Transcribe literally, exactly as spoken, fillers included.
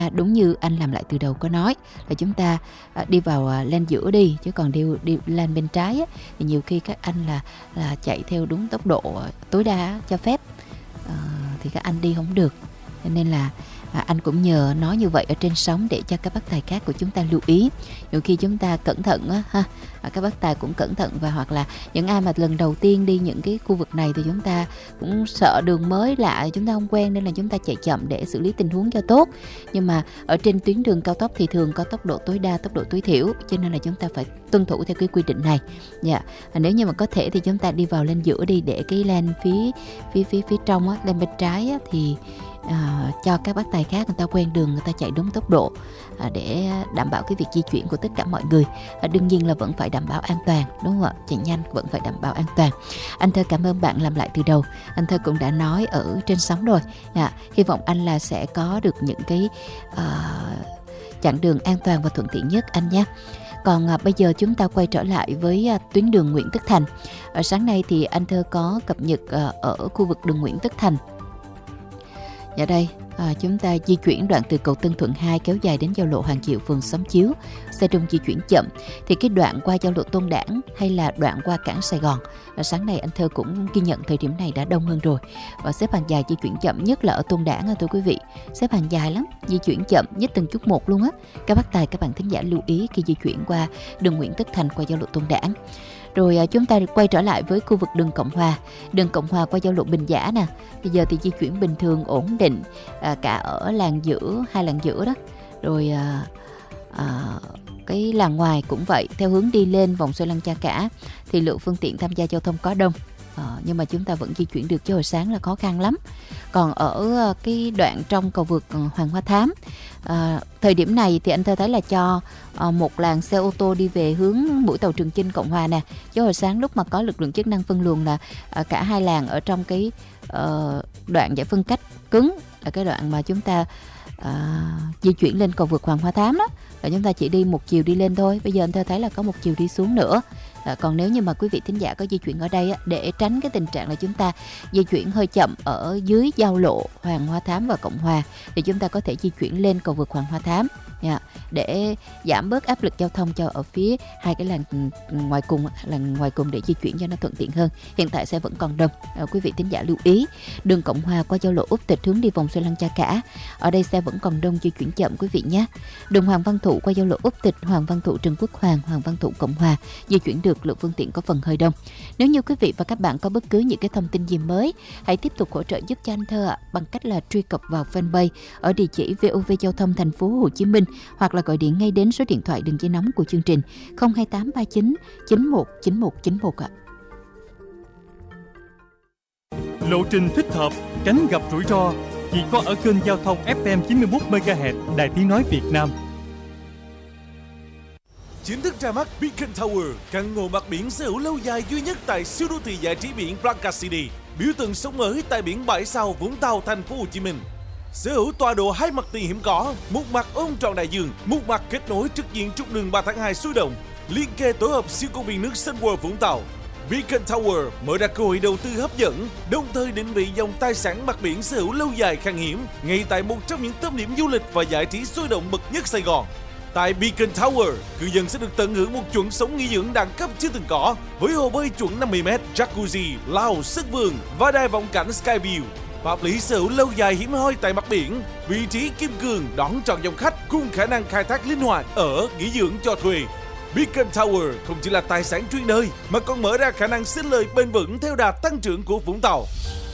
À, đúng như anh làm lại từ đầu có nói là chúng ta à, đi vào à, lane giữa đi, chứ còn đi đi lane bên trái á, thì nhiều khi các anh là là chạy theo đúng tốc độ tối đa cho phép, à, thì các anh đi không được. Cho nên là à, anh cũng nhờ nói như vậy ở trên sóng để cho các bác tài khác của chúng ta lưu ý. Nhiều khi chúng ta cẩn thận á ha, à, các bác tài cũng cẩn thận, và hoặc là những ai mà lần đầu tiên đi những cái khu vực này thì chúng ta cũng sợ đường mới lạ, chúng ta không quen nên là chúng ta chạy chậm để xử lý tình huống cho tốt. Nhưng mà ở trên tuyến đường cao tốc thì thường có tốc độ tối đa, tốc độ tối thiểu, cho nên là chúng ta phải tuân thủ theo cái quy định này. Dạ, à, nếu như mà có thể thì chúng ta đi vào lane giữa đi, để cái lane phía phía phía phía trong á, lane bên trái á, thì À, cho các bác tài khác người ta quen đường, người ta chạy đúng tốc độ, à, để đảm bảo cái việc di chuyển của tất cả mọi người. À, đương nhiên là vẫn phải đảm bảo an toàn, đúng không ạ? Chạy nhanh vẫn phải đảm bảo an toàn. Anh Thơ cảm ơn bạn làm lại từ đầu. Anh Thơ cũng đã nói ở trên sóng rồi. À, hy vọng anh là sẽ có được những cái uh, chặng đường an toàn và thuận tiện nhất anh nhé. Còn à, bây giờ chúng ta quay trở lại với à, tuyến đường Nguyễn Tất Thành. Ở sáng nay thì anh Thơ có cập nhật à, ở khu vực đường Nguyễn Tất Thành. Dạ đây, à, chúng ta di chuyển đoạn từ cầu Tân Thuận hai kéo dài đến giao lộ Hoàng Diệu, phường Xóm Chiếu. Xe đông di chuyển chậm. Thì cái đoạn qua giao lộ Tôn Đản hay là đoạn qua cảng Sài Gòn, à, sáng nay anh Thơ cũng ghi nhận thời điểm này đã đông hơn rồi. Và xếp hàng dài di chuyển chậm, nhất là ở Tôn Đản à, thưa quý vị. Xếp hàng dài lắm, di chuyển chậm nhất từng chút một luôn á. Các bác tài, các bạn thính giả lưu ý khi di chuyển qua đường Nguyễn Tất Thành qua giao lộ Tôn Đản. Rồi à, chúng ta quay trở lại với khu vực đường Cộng Hòa. Đường Cộng Hòa qua giao lộ Bình Giả nè. Bây giờ thì di chuyển bình thường, ổn định, à, cả ở làn giữa, hai làn giữa đó. Rồi à, à, cái làn ngoài cũng vậy. Theo hướng đi lên vòng xoay Lăng Cha Cả thì lượng phương tiện tham gia giao thông có đông, à, nhưng mà chúng ta vẫn di chuyển được, chứ hồi sáng là khó khăn lắm. Còn ở cái đoạn trong cầu vượt Hoàng Hoa Thám, à, thời điểm này thì anh Thơ thấy là cho à, một làn xe ô tô đi về hướng mũi tàu Trường Chinh Cộng Hòa nè, chứ hồi sáng lúc mà có lực lượng chức năng phân luồng là à, cả hai làn ở trong cái uh, đoạn giải phân cách cứng, là cái đoạn mà chúng ta à, di chuyển lên cầu vượt Hoàng Hoa Thám đó, là chúng ta chỉ đi một chiều đi lên thôi. Bây giờ anh Thơ thấy là có một chiều đi xuống nữa. À, còn nếu như mà quý vị thính giả có di chuyển ở đây á, để tránh cái tình trạng là chúng ta di chuyển hơi chậm ở dưới giao lộ Hoàng Hoa Thám và Cộng Hòa, thì chúng ta có thể di chuyển lên cầu vượt Hoàng Hoa Thám, yeah, để giảm bớt áp lực giao thông cho ở phía hai cái làn ngoài cùng, làn ngoài cùng để di chuyển cho nó thuận tiện hơn. Hiện tại xe vẫn còn đông, à, quý vị thính giả lưu ý. Đường Cộng Hòa qua giao lộ Úc Tịch hướng đi vòng xoay Lăng Cha Cả, ở đây xe vẫn còn đông, di chuyển chậm quý vị nhé. Đường Hoàng Văn Thụ qua giao lộ Úc Tịch, Hoàng Văn Thụ Trần Quốc Hoàng, Hoàng Văn Thụ Cộng Hòa, di chuyển được, lượng phương tiện có phần hơi đông. Nếu như quý vị và các bạn có bất cứ những cái thông tin gì mới, hãy tiếp tục hỗ trợ giúp cho anh Thơ ạ, bằng cách là truy cập vào fanpage ở địa chỉ vê o vê Giao thông Thành phố Hồ Chí Minh, hoặc là gọi điện ngay đến số điện thoại đường dây nóng của chương trình không hai tám ba chín chín một chín một chín một ạ. Lộ trình thích hợp, tránh gặp rủi ro chỉ có ở kênh giao thông ép em chín mươi mốt mê ga héc Đài Tiếng nói Việt Nam. Chính thức ra mắt Beacon Tower, căn hộ mặt biển sở hữu lâu dài duy nhất tại siêu đô thị giải trí biển Blanca City, biểu tượng sống mới tại biển bãi sau Vũng Tàu, Thành phố Hồ Chí Minh. Sở hữu tọa độ hai mặt tiền hiếm có, một mặt ôm trọn đại dương, một mặt kết nối trực diện trục đường ba tháng hai sôi động, liên kề tổ hợp siêu công viên nước Sun World Vũng Tàu. Beacon Tower mở ra cơ hội đầu tư hấp dẫn, đồng thời định vị dòng tài sản mặt biển sở hữu lâu dài khan hiếm, ngay tại một trong những tâm điểm du lịch và giải trí sôi động bậc nhất Sài Gòn. Tại Beacon Tower, cư dân sẽ được tận hưởng một chuẩn sống nghỉ dưỡng đẳng cấp chưa từng có, với hồ bơi chuẩn năm mươi mét, jacuzzi, lao, sân vườn và đài vọng cảnh Skyview. Pháp lý sở hữu lâu dài hiếm hoi tại mặt biển, vị trí kim cương đón trọn dòng khách cùng khả năng khai thác linh hoạt ở nghỉ dưỡng cho thuê. Beacon Tower không chỉ là tài sản chuyên đời mà còn mở ra khả năng sinh lời bền vững theo đà tăng trưởng của Vũng Tàu.